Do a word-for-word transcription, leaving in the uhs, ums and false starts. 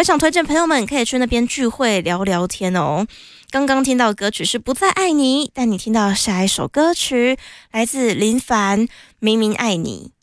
非常推荐朋友们可以去那边聚会聊聊天哦。刚刚听到歌曲是不再爱你，但你听到下一首歌曲来自林凡，明明爱你。